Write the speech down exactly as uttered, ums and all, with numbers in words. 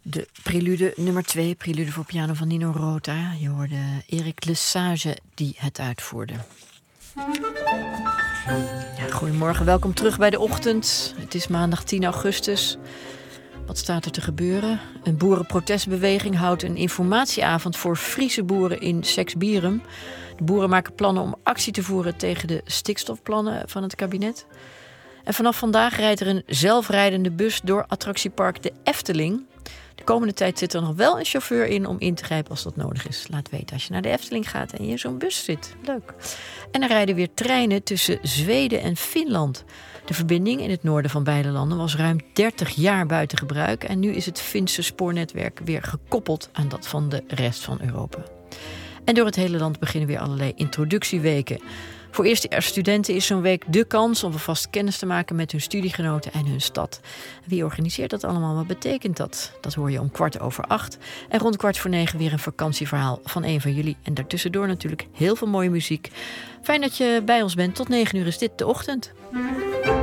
de prelude nummer twee, prelude voor piano van Nino Rota. Je hoorde Erik Lesage die het uitvoerde. Ja, goedemorgen, welkom terug bij de ochtend. Het is maandag tien augustus. Wat staat er te gebeuren? Een boerenprotestbeweging houdt een informatieavond voor Friese boeren in Seksbierum. De boeren maken plannen om actie te voeren tegen de stikstofplannen van het kabinet. En vanaf vandaag rijdt er een zelfrijdende bus door attractiepark de Efteling. De komende tijd zit er nog wel een chauffeur in om in te grijpen als dat nodig is. Laat weten als je naar de Efteling gaat en je in zo'n bus zit. Leuk. En er rijden weer treinen tussen Zweden en Finland. De verbinding in het noorden van beide landen was ruim dertig jaar buiten gebruik. En nu is het Finse spoornetwerk weer gekoppeld aan dat van de rest van Europa. En door het hele land beginnen weer allerlei introductieweken. Voor eerstejaarsstudenten is zo'n week dé kans om vast kennis te maken met hun studiegenoten en hun stad. Wie organiseert dat allemaal? Wat betekent dat? Dat hoor je om kwart over acht. En rond kwart voor negen weer een vakantieverhaal van een van jullie. En daartussendoor natuurlijk heel veel mooie muziek. Fijn dat je bij ons bent. Tot negen uur is dit de ochtend.